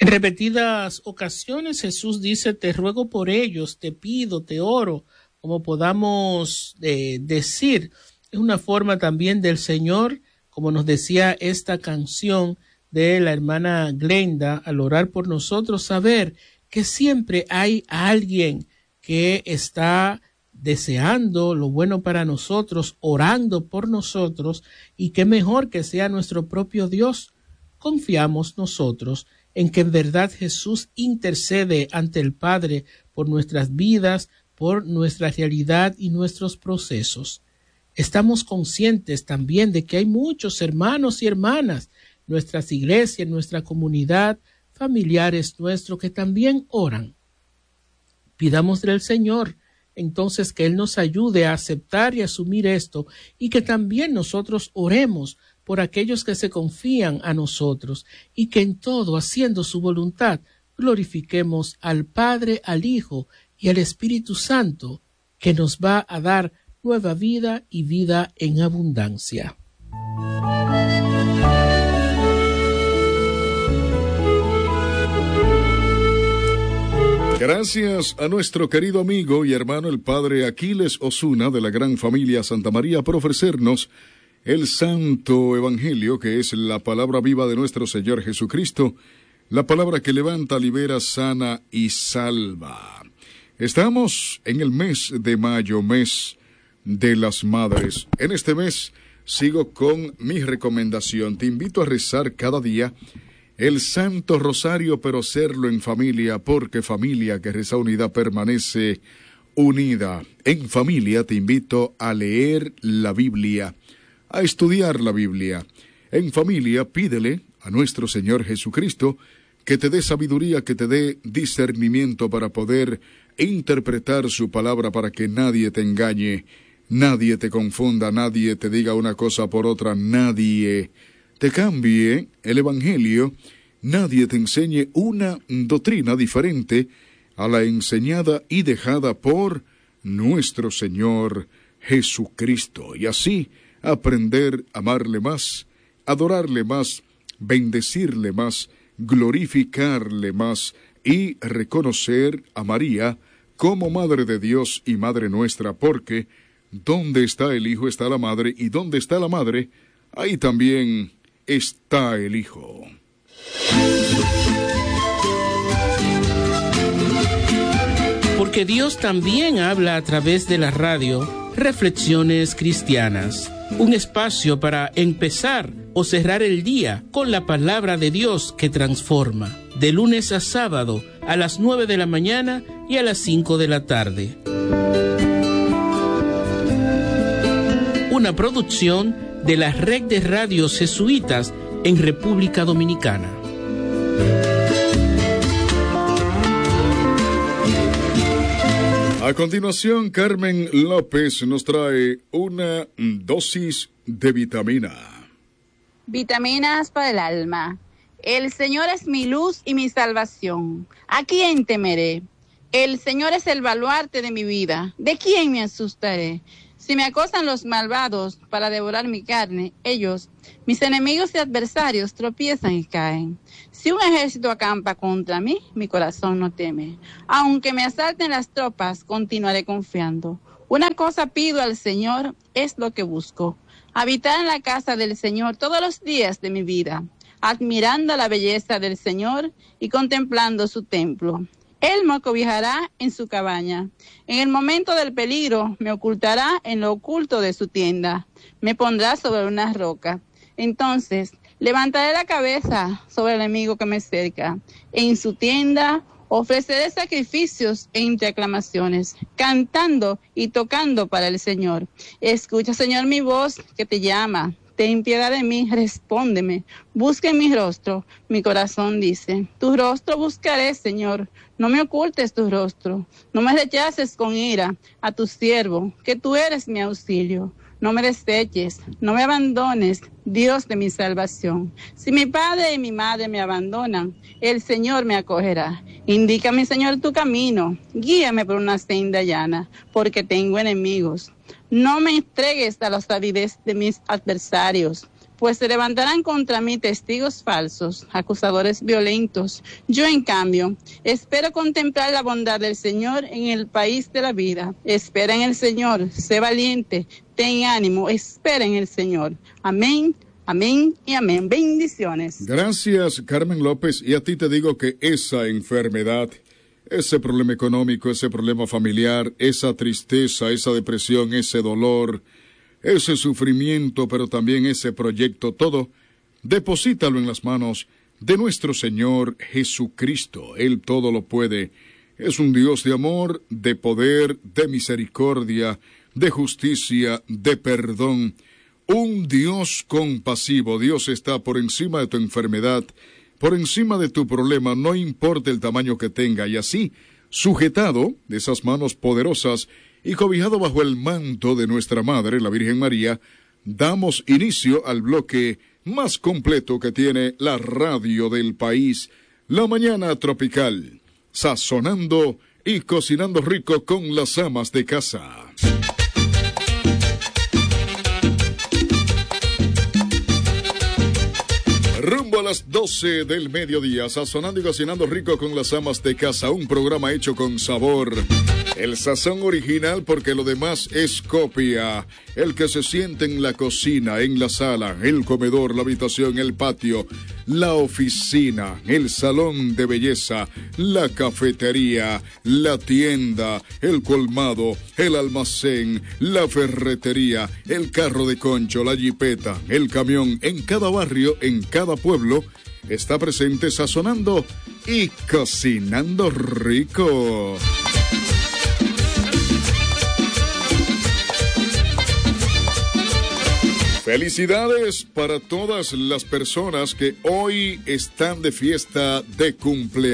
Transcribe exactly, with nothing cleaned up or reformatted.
En repetidas ocasiones Jesús dice, te ruego por ellos, te pido, te oro, como podamos eh, decir. Es una forma también del Señor, como nos decía esta canción de la hermana Glenda, al orar por nosotros, saber que siempre hay alguien que está deseando lo bueno para nosotros, orando por nosotros, y qué mejor que sea nuestro propio Dios. Confiamos nosotros en que en verdad Jesús intercede ante el Padre por nuestras vidas, por nuestra realidad y nuestros procesos. Estamos conscientes también de que hay muchos hermanos y hermanas, nuestras iglesias, nuestra comunidad, familiares nuestros que también oran. Pidámosle al Señor entonces que Él nos ayude a aceptar y asumir esto, y que también nosotros oremos por aquellos que se confían a nosotros, y que en todo, haciendo su voluntad, glorifiquemos al Padre, al Hijo y al Espíritu Santo, que nos va a dar nueva vida y vida en abundancia. Gracias a nuestro querido amigo y hermano el padre Aquiles Osuna de la gran familia Santa María por ofrecernos el Santo Evangelio, que es la palabra viva de nuestro Señor Jesucristo, la palabra que levanta, libera, sana y salva. Estamos en el mes de mayo, mes de las madres. En este mes sigo con mi recomendación. Te invito a rezar cada día el Santo Rosario, pero hacerlo en familia, porque familia que reza unida permanece unida. En familia te invito a leer la Biblia, a estudiar la Biblia. En familia pídele a nuestro Señor Jesucristo que te dé sabiduría, que te dé discernimiento para poder interpretar su palabra, para que nadie te engañe, nadie te confunda, nadie te diga una cosa por otra, nadie te cambie el Evangelio, nadie te enseñe una doctrina diferente a la enseñada y dejada por nuestro Señor Jesucristo. Y así aprender a amarle más, adorarle más, bendecirle más, glorificarle más y reconocer a María como Madre de Dios y Madre nuestra, porque donde está el Hijo está la Madre, y donde está la Madre, ahí también está el Hijo. Porque Dios también habla a través de la radio. Reflexiones Cristianas, un espacio para empezar o cerrar el día con la palabra de Dios que transforma, de lunes a sábado a las nueve de la mañana y a las cinco de la tarde. Una producción de la Red de Radios Jesuitas en República Dominicana. A continuación, Carmen López nos trae una dosis de vitamina. Vitaminas para el alma. El Señor es mi luz y mi salvación. ¿A quién temeré? El Señor es el baluarte de mi vida. ¿De quién me asustaré? Si me acosan los malvados para devorar mi carne, ellos, mis enemigos y adversarios, tropiezan y caen. Si un ejército acampa contra mí, mi corazón no teme. Aunque me asalten las tropas, continuaré confiando. Una cosa pido al Señor, es lo que busco: habitar en la casa del Señor todos los días de mi vida, admirando la belleza del Señor y contemplando su templo. Él me acobijará en su cabaña. En el momento del peligro me ocultará en lo oculto de su tienda. Me pondrá sobre una roca. Entonces levantaré la cabeza sobre el enemigo que me cerca. En su tienda ofreceré sacrificios entre aclamaciones, cantando y tocando para el Señor. Escucha, Señor, mi voz que te llama. Ten piedad de mí, respóndeme. Busca en mi rostro. Mi corazón dice: tu rostro buscaré, Señor. No me ocultes tu rostro. No me rechaces con ira a tu siervo, que tú eres mi auxilio. No me deseches, no me abandones, Dios de mi salvación. Si mi padre y mi madre me abandonan, el Señor me acogerá. Indícame, Señor, tu camino. Guíame por una senda llana, porque tengo enemigos. No me entregues a la avidez de mis adversarios. pues se levantarán contra mí testigos falsos, acusadores violentos. Yo, en cambio, espero contemplar la bondad del Señor en el país de la vida. Espera en el Señor, sé valiente, ten ánimo, espera en el Señor. Amén, amén y amén. Bendiciones. Gracias, Carmen López. Y a ti te digo que esa enfermedad, ese problema económico, ese problema familiar, esa tristeza, esa depresión, ese dolor, ese sufrimiento, pero también ese proyecto, todo, deposítalo en las manos de nuestro Señor Jesucristo. Él todo lo puede. Es un Dios de amor, de poder, de misericordia, de justicia, de perdón. Un Dios compasivo. Dios está por encima de tu enfermedad, por encima de tu problema, no importa el tamaño que tenga, y así, sujetado de esas manos poderosas y cobijado bajo el manto de nuestra Madre, la Virgen María, damos inicio al bloque más completo que tiene la radio del país, La Mañana Tropical, sazonando y cocinando rico con las amas de casa. Rumbo a las doce del mediodía, sazonando y cocinando rico con las amas de casa, un programa hecho con sabor. El sazón original, porque lo demás es copia. El que se siente en la cocina, en la sala, el comedor, la habitación, el patio, la oficina, el salón de belleza, la cafetería, la tienda, el colmado, el almacén, la ferretería, el carro de concho, la jipeta, el camión, en cada barrio, en cada pueblo, está presente sazonando y cocinando rico. Felicidades para todas las personas que hoy están de fiesta de cumpleaños.